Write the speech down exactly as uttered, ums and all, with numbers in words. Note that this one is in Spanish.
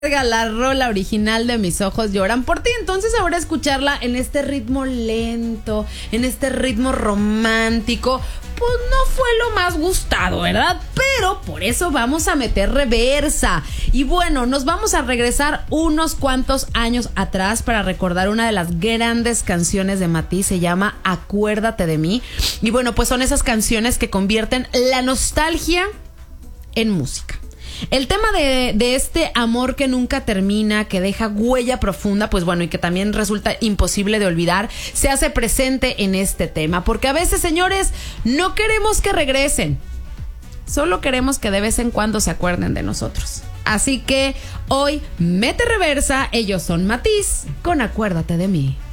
La rola original de Mis ojos lloran por ti. Entonces ahora escucharla en este ritmo lento, en este ritmo romántico, pues no fue lo más gustado, ¿verdad? Pero por eso vamos a meter reversa. Y bueno, nos vamos a regresar unos cuantos años atrás para recordar una de las grandes canciones de Matiz. Se llama Acuérdate de mí. Y bueno, pues son esas canciones que convierten la nostalgia en música. El tema de, de este amor que nunca termina, que deja huella profunda, pues bueno, y que también resulta imposible de olvidar, se hace presente en este tema. Porque a veces, señores, no queremos que regresen, solo queremos que de vez en cuando se acuerden de nosotros. Así que hoy mete reversa, ellos son Matiz con Acuérdate de mí.